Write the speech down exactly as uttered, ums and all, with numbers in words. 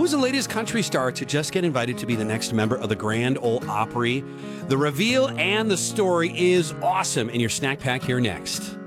Who's the latest country star to just get invited to be the next member of the Grand Ole Opry? The reveal and the story is awesome in your snack pack here next.